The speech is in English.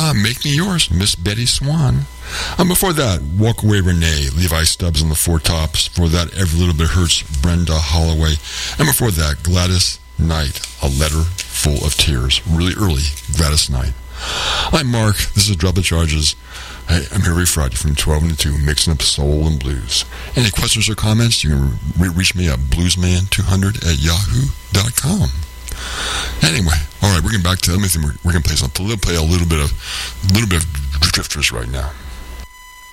Make Me Yours, Miss Betty Swan. Before that, Walk Away Renee, Levi Stubbs and the Four Tops. Before that, Every Little Bit Hurts, Brenda Holloway. And before that, Gladys Knight, A Letter Full of Tears. Really early, Gladys Knight. I'm Mark. This is Drop the Charges. Hey, I'm here every Friday from 12 to 2, mixing up soul and blues. Any questions or comments, you can reach me at bluesman200@yahoo.com. Anyway, all right, we're getting back to, let me think, we're going to play something. We'll play a little bit of Drifters right now.